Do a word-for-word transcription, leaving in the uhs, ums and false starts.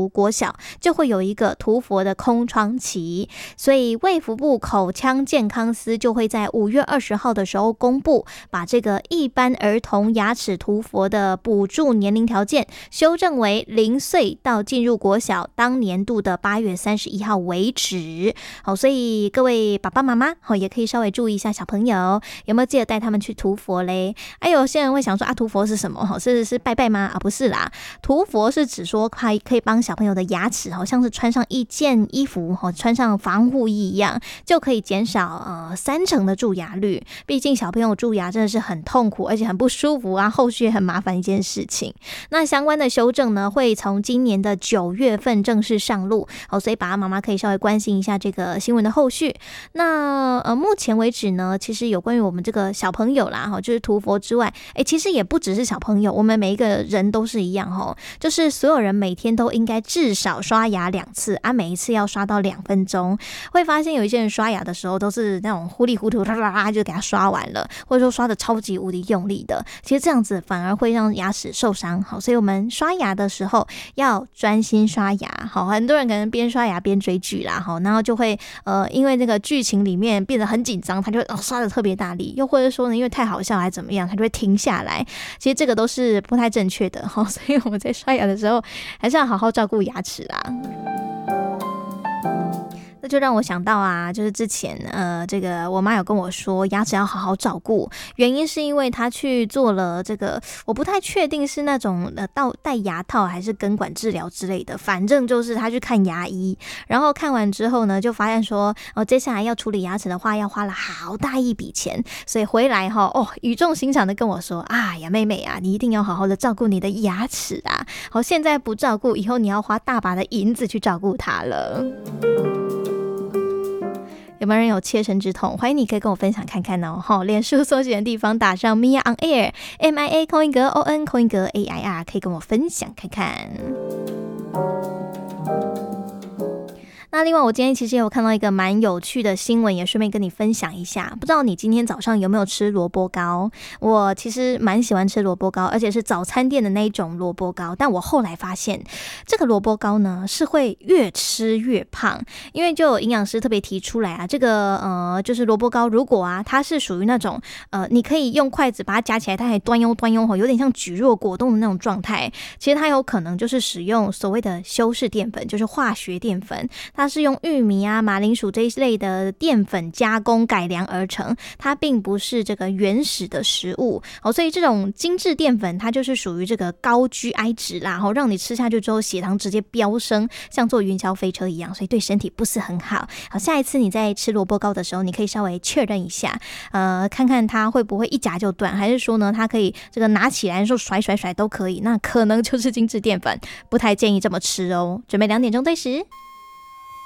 读国小，就会有一个涂氟的空窗期，所以卫福部口腔健康司就会在五月二十号的时候公布，把这个一般儿童牙齿涂氟的补助年龄条件修正为零岁到进入国小当年度的八月三十一号为止。好，所以各位爸爸妈妈好也可以稍微注意一下小朋友有没有记得带他们去涂氟嘞。哎，有些人会想说啊，涂氟是什么？好，是是拜拜吗？啊，不是啦，涂氟是指说还可以帮小朋友的牙齿好像是穿上一件衣服，穿上防护衣一样，就可以减少呃三成的蛀牙率。毕竟小朋友蛀牙真的是很痛苦，而且很不舒服啊，后续也很麻烦一件事情。那相关的修正呢，会从今年的九月份正式上路，哦，所以爸爸妈妈可以稍微关心一下这个新闻的后续。那呃，目前为止呢，其实有关于我们这个小朋友啦，哈，就是涂氟之外，哎，其实也不只是小朋友，我们每一个人都是一样哈，就是所有人每天都应该至少刷牙两次啊，每一次要刷到两分钟。会发现有一些人刷牙的时候都是那种糊里糊涂啦啦啦就给他刷完了，或者说刷的超级无敌用力的，其实这样子反而会让牙齿受伤。好，所以我们刷牙的时候要专心刷牙。好，很多人可能边刷牙边追剧啦，好，然后就会呃因为这个剧情里面变得很紧张，他就会、哦、刷的特别大力，又或者说呢因为太好笑还怎么样，他就会停下来。其实这个都是不太正确的，好，所以我们在刷牙的时候还是要好好照顾牙齿啦。这就让我想到啊，就是之前呃，这个我妈有跟我说，牙齿要好好照顾，原因是因为她去做了这个，我不太确定是那种呃到戴牙套还是根管治疗之类的，反正就是她去看牙医，然后看完之后呢，就发现说，哦，接下来要处理牙齿的话，要花了好大一笔钱，所以回来哈，哦，语重心长的跟我说，啊呀，妹妹啊，你一定要好好的照顾你的牙齿啊，好，现在不照顾，以后你要花大把的银子去照顾它了。有没有人有切身之痛？欢迎你可以跟我分享看看哦。好，脸书搜寻的地方打上 Mia on Air M I A 空一格 O N 空一格 A I R， 可以跟我分享看看。那另外我今天其实也有看到一个蛮有趣的新闻，也顺便跟你分享一下。不知道你今天早上有没有吃萝卜糕？我其实蛮喜欢吃萝卜糕，而且是早餐店的那一种萝卜糕，但我后来发现这个萝卜糕呢是会越吃越胖，因为就有营养师特别提出来啊，这个呃就是萝卜糕如果啊它是属于那种呃你可以用筷子把它夹起来，它还端悠端悠吼，有点像蒟蒻果冻的那种状态，其实它有可能就是使用所谓的修饰淀粉，就是化学淀粉，它是用玉米啊、马铃薯这一类的淀粉加工改良而成，它并不是这个原始的食物。好，所以这种精致淀粉它就是属于这个高 G I 值啦，好，让你吃下去之后血糖直接飙升，像坐云霄飞车一样，所以对身体不是很好。好，下一次你在吃萝卜糕的时候，你可以稍微确认一下，呃，看看它会不会一夹就断，还是说呢，它可以这个拿起来的时候甩甩甩都可以，那可能就是精致淀粉，不太建议这么吃哦。准备两点钟对时。